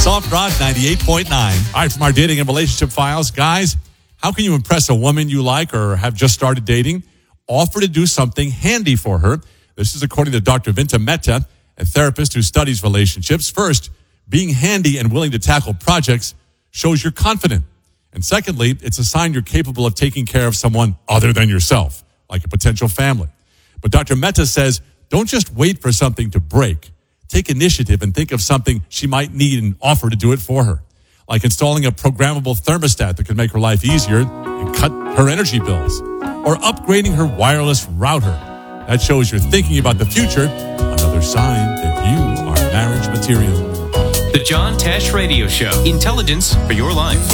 Soft Rock 98.9. All right, from our dating and relationship files, guys, how can you impress a woman you like or have just started dating? Offer to do something handy for her. This is according to Dr. Vinta Mehta, a therapist who studies relationships. First, being handy and willing to tackle projects shows you're confident. And secondly, it's a sign you're capable of taking care of someone other than yourself, like a potential family. But Dr. Mehta says, don't just wait for something to break. Take initiative and think of something she might need and offer to do it for her, like installing a programmable thermostat that could make her life easier and cut her energy bills, or upgrading her wireless router. That shows you're thinking about the future, another sign that you are marriage material. The John Tesh Radio Show. Intelligence for your life.